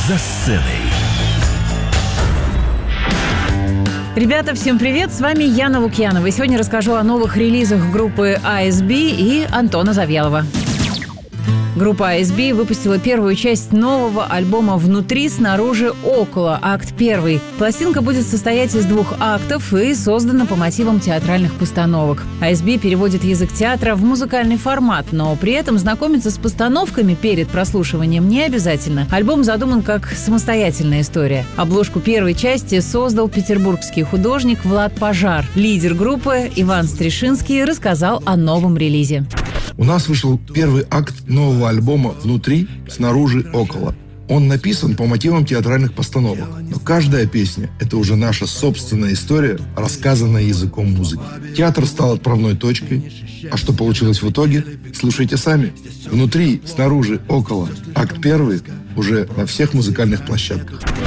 За сценой. Ребята, всем привет! С вами Яна Лукьянова. И сегодня расскажу о новых релизах группы АСБ и Антона Завьялова. Группа АСБ выпустила первую часть нового альбома «Внутри, снаружи, около», акт 1. Пластинка будет состоять из 2 актов и создана по мотивам театральных постановок. АСБ переводит язык театра в музыкальный формат, но при этом знакомиться с постановками перед прослушиванием не обязательно. Альбом задуман как самостоятельная история. Обложку первой части создал петербургский художник Влад Пожар. Лидер группы Иван Стришинский рассказал о новом релизе. У нас вышел первый акт нового альбома «Внутри, снаружи, около». Он написан по мотивам театральных постановок, но каждая песня – это уже наша собственная история, рассказанная языком музыки. Театр стал отправной точкой, а что получилось в итоге, слушайте сами. «Внутри, снаружи, около», акт 1 уже на всех музыкальных площадках.